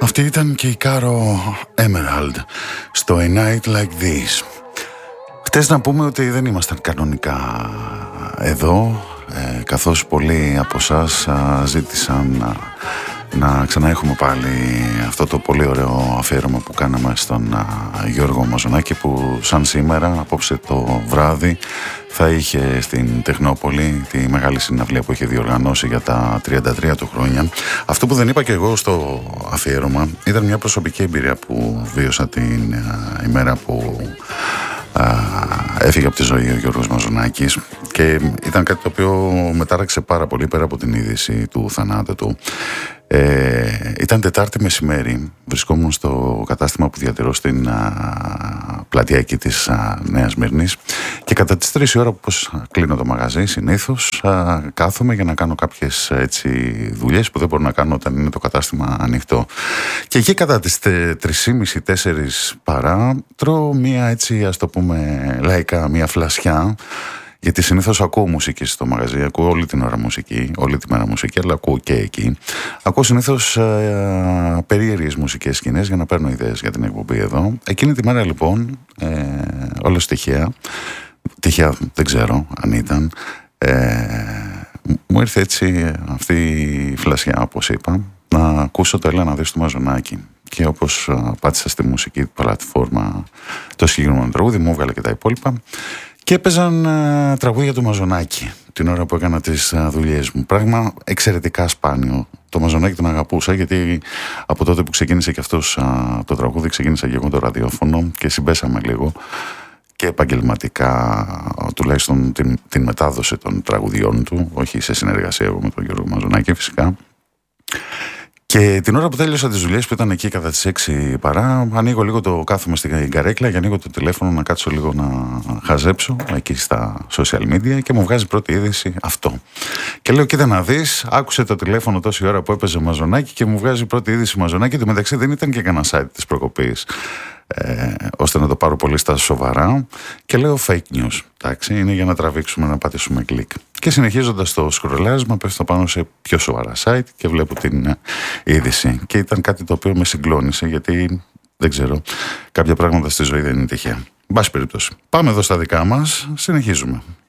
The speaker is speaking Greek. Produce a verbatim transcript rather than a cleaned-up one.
Αυτή ήταν και η Κάρο Emerald στο A Night Like This. Χτες να πούμε ότι δεν ήμασταν κανονικά εδώ, ε, καθώς πολλοί από εσάς ζήτησαν να, να ξαναέχουμε πάλι αυτό το πολύ ωραίο αφιέρωμα που κάναμε στον α, Γιώργο Μαζονάκη, που σαν σήμερα, απόψε το βράδυ, θα είχε στην Τεχνόπολη τη μεγάλη συναυλία που είχε διοργανώσει για τα τριάντα τρία του χρόνια. Αυτό που δεν είπα και εγώ στο αφιέρωμα ήταν μια προσωπική εμπειρία που βίωσα την α, ημέρα που α, έφυγε από τη ζωή ο Γιώργος Μαζονάκης, και ήταν κάτι το οποίο μετάραξε πάρα πολύ πέρα από την είδηση του θανάτου του. Ε, ήταν Τετάρτη μεσημέρι, βρισκόμουν στο κατάστημα που διατηρώ στην α, πλατεία εκεί της α, Νέας Μύρνης, και κατά τις τρεις η ώρα, όπως κλείνω το μαγαζί συνήθως, α, κάθομαι για να κάνω κάποιες έτσι δουλειές που δεν μπορώ να κάνω όταν είναι το κατάστημα ανοιχτό. Και εκεί κατά τις τρεις και μισή τέσσερις παρά τρώω μία έτσι, ας το πούμε λαϊκά, μία φλασιά. Γιατί συνήθως ακούω μουσική στο μαγαζί, ακούω όλη την ώρα μουσική, όλη τη μέρα μουσική, αλλά ακούω και εκεί. Ακούω συνήθως ε, περίεργες μουσικές σκηνές για να παίρνω ιδέες για την εκπομπή εδώ. Εκείνη τη μέρα λοιπόν, ε, όλος τυχαία, τυχαία δεν ξέρω αν ήταν, ε, μου ήρθε έτσι αυτή η φλασιά, όπως είπα, να ακούσω το Έλα να δεις του Μαζονάκη. Και όπως ε, πάτησα στη μουσική πλατφόρμα το συγκεκριμένο τραγούδι, μου έβγαλε και τα υπόλοιπα. Και έπαιζαν uh, τραγούδια του Μαζονάκη την ώρα που έκανα τις uh, δουλειές μου. Πράγμα εξαιρετικά σπάνιο. Το Μαζονάκη τον αγαπούσα, γιατί από τότε που ξεκίνησε και αυτός uh, το τραγούδι, ξεκίνησα και εγώ το ραδιόφωνο και συμπέσαμε λίγο και επαγγελματικά, τουλάχιστον την, την μετάδοση των τραγουδιών του, όχι σε συνεργασία εγώ με τον Γιώργο Μαζονάκη φυσικά. Και την ώρα που τέλειωσα τις δουλειές, που ήταν εκεί κατά τις έξι παρά, ανοίγω λίγο το, κάθομαι στην καρέκλα και ανοίγω το τηλέφωνο να κάτσω λίγο να χαζέψω εκεί στα social media, και μου βγάζει πρώτη είδηση αυτό. Και λέω, κοίτα να δεις, άκουσε το τηλέφωνο τόση ώρα που έπαιζε Μαζονάκη και μου βγάζει πρώτη είδηση Μαζονάκη. Το μεταξύ δεν ήταν και κανένα site της προκοπής, ε, ώστε να το πάρω πολύ στα σοβαρά, και λέω fake news. Εντάξει, είναι για να τραβήξουμε, να πατήσουμε κλικ. Και συνεχίζοντας το σκρολάρισμα, πέφτω πάνω σε πιο σοβαρά site και βλέπω την είδηση. Και ήταν κάτι το οποίο με συγκλώνησε, γιατί δεν ξέρω, κάποια πράγματα στη ζωή δεν είναι τυχαία. Εν πάση περιπτώσει, πάμε εδώ στα δικά μας, συνεχίζουμε.